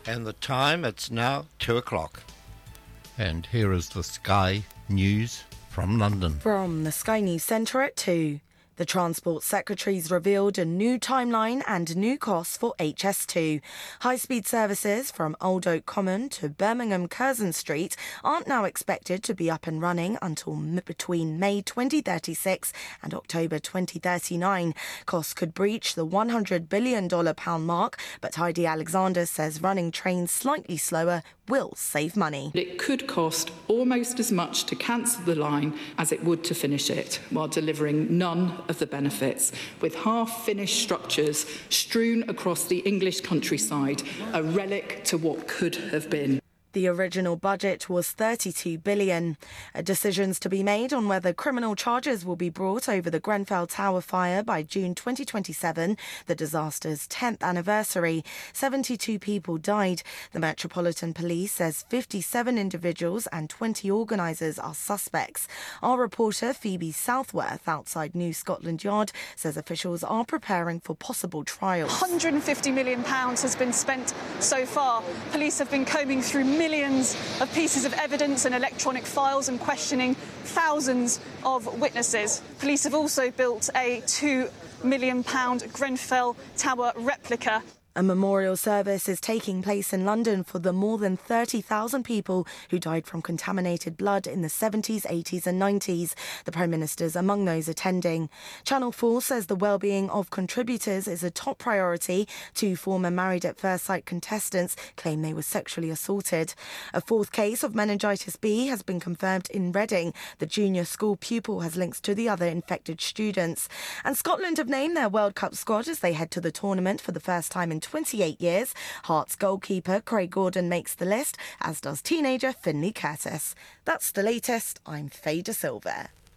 And the time, it's now 2 o'clock. And here is the Sky News from London. From the Sky News Centre at 2. The Transport Secretary's revealed a new timeline and new costs for HS2. High-speed services from Old Oak Common to Birmingham Curzon Street aren't now expected to be up and running until between May 2036 and October 2039. Costs could breach the $100 billion mark, but Heidi Alexander says running trains slightly slower will save money. It could cost almost as much to cancel the line as it would to finish it, while delivering none of the benefits, with half-finished structures strewn across the English countryside, a relic to what could have been. The original budget was $32 billion. Decisions to be made on whether criminal charges will be brought over the Grenfell Tower fire by June 2027, the disaster's 10th anniversary. 72 people died. The Metropolitan Police says 57 individuals and 20 organisers are suspects. Our reporter Phoebe Southworth outside New Scotland Yard says officials are preparing for possible trials. £150 million has been spent so far. Police have been combing through millions of pieces of evidence and electronic files and questioning thousands of witnesses. Police have also built a £2 million Grenfell Tower replica. A memorial service is taking place in London for the more than 30,000 people who died from contaminated blood in the 70s, 80s and 90s. The Prime Minister's among those attending. Channel 4 says the well-being of contributors is a top priority. 2 former Married at First Sight contestants claim they were sexually assaulted. A 4th case of meningitis B has been confirmed in Reading. The junior school pupil has links to the other infected students. And Scotland have named their World Cup squad as they head to the tournament for the first time in 28 years. Hearts goalkeeper Craig Gordon makes the list, as does teenager Finlay Curtis. That's the latest. I'm Faye De Silva.